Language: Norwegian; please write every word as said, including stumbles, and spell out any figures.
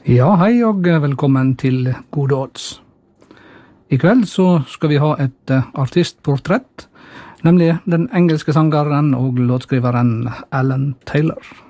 Ja, hei og velkommen til Gode Odds. I kveld så skal vi ha et uh, artistportrett, nemlig den engelske sangeren og låtskriveren Alan Taylor.